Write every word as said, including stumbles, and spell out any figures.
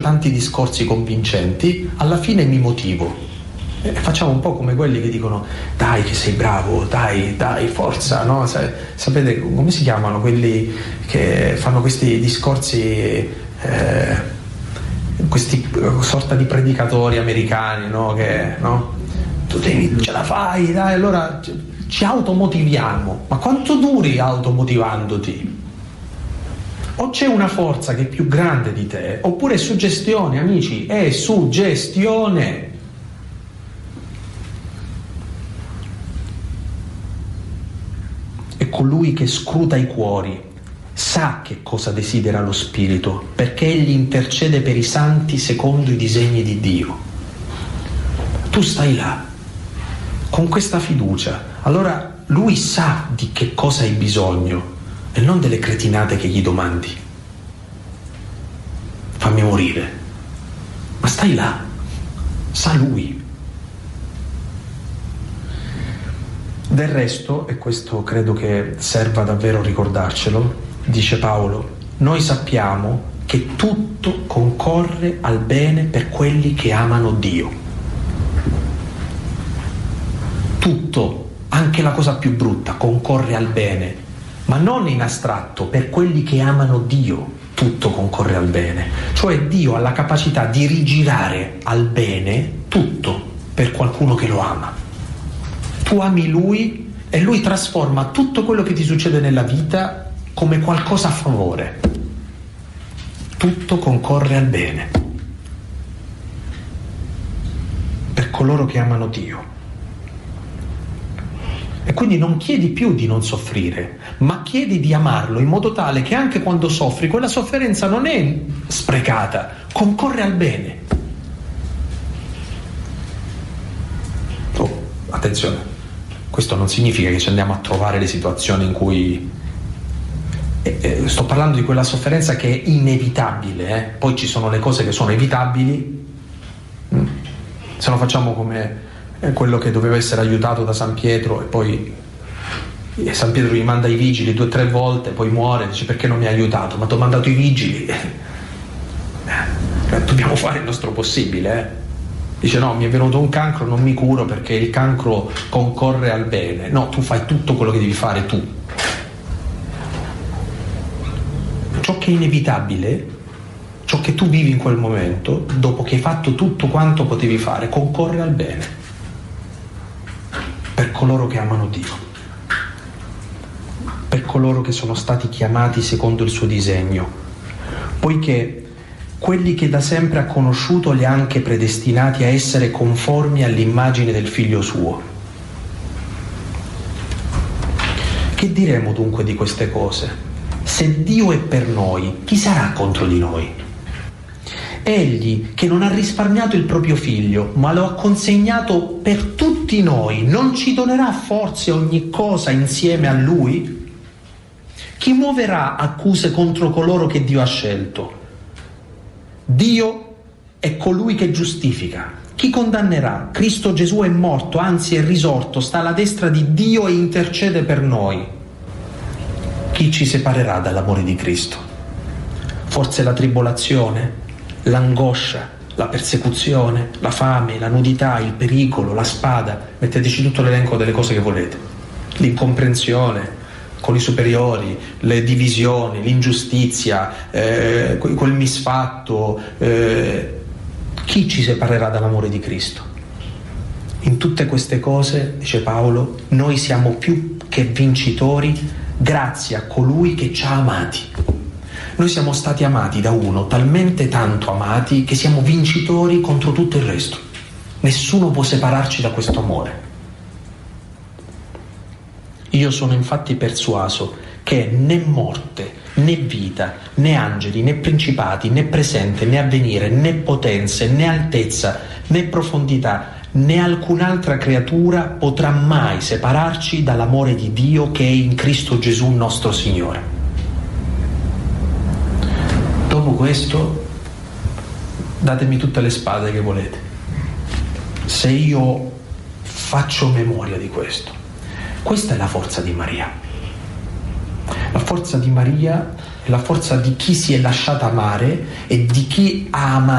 tanti discorsi convincenti, alla fine mi motivo. E facciamo un po' come quelli che dicono dai che sei bravo, dai, dai, forza, no? Sapete come si chiamano quelli che fanno questi discorsi, eh, questi sorta di predicatori americani, no? Che, no? Tu devi, ce la fai, dai, allora ci automotiviamo. Ma quanto duri automotivandoti? O c'è una forza che è più grande di te, oppure è suggestione, amici, è suggestione. È colui che scruta i cuori, sa che cosa desidera lo Spirito, perché egli intercede per i santi secondo i disegni di Dio. Tu stai là, con questa fiducia, allora lui sa di che cosa hai bisogno e non delle cretinate che gli domandi. Fammi morire. Ma stai là, sa lui. Del resto, e questo credo che serva davvero ricordarcelo, dice Paolo, noi sappiamo che tutto concorre al bene per quelli che amano Dio. Tutto, anche la cosa più brutta, concorre al bene, ma non in astratto, per quelli che amano Dio tutto concorre al bene. Cioè Dio ha la capacità di rigirare al bene tutto per qualcuno che lo ama. Tu ami lui e lui trasforma tutto quello che ti succede nella vita come qualcosa a favore. Tutto concorre al bene per coloro che amano Dio. E quindi non chiedi più di non soffrire, ma chiedi di amarlo in modo tale che anche quando soffri, quella sofferenza non è sprecata, concorre al bene. Oh, attenzione. Questo non significa che ci andiamo a trovare le situazioni in cui eh, eh, sto parlando di quella sofferenza che è inevitabile, eh? Poi ci sono le cose che sono evitabili, mm. Se no facciamo come eh, quello che doveva essere aiutato da San Pietro e poi eh, San Pietro gli manda i vigili due o tre volte, poi muore, dice perché non mi ha aiutato? Ma ti ho mandato i vigili. Eh, dobbiamo fare il nostro possibile, eh? Dice no, mi è venuto un cancro, non mi curo perché il cancro concorre al bene. No, tu fai tutto quello che devi fare tu. Ciò che è inevitabile, ciò che tu vivi in quel momento, dopo che hai fatto tutto quanto potevi fare, concorre al bene per coloro che amano Dio, per coloro che sono stati chiamati secondo il suo disegno, poiché quelli che da sempre ha conosciuto li ha anche predestinati a essere conformi all'immagine del figlio suo. Che diremo dunque di queste cose? Se Dio è per noi, chi sarà contro di noi? Egli che non ha risparmiato il proprio figlio, ma lo ha consegnato per tutti noi, non ci donerà forse ogni cosa insieme a lui? Chi muoverà accuse contro coloro che Dio ha scelto? Dio è colui che giustifica. Chi condannerà? Cristo Gesù è morto, anzi è risorto, sta alla destra di Dio e intercede per noi. Chi ci separerà dall'amore di Cristo? Forse la tribolazione, l'angoscia, la persecuzione, la fame, la nudità, il pericolo, la spada. Metteteci tutto l'elenco delle cose che volete. L'incomprensione con i superiori, le divisioni, l'ingiustizia, eh, quel misfatto, eh, chi ci separerà dall'amore di Cristo? In tutte queste cose, dice Paolo, noi siamo più che vincitori grazie a colui che ci ha amati. Noi siamo stati amati da uno, talmente tanto amati che siamo vincitori contro tutto il resto. Nessuno può separarci da questo amore. Io sono infatti persuaso che né morte, né vita, né angeli, né principati, né presente, né avvenire, né potenze, né altezza, né profondità, né alcun'altra creatura potrà mai separarci dall'amore di Dio che è in Cristo Gesù nostro Signore. Dopo questo, datemi tutte le spade che volete. Se io faccio memoria di questo, questa è la forza di Maria. La forza di Maria è la forza di chi si è lasciata amare e di chi ha amato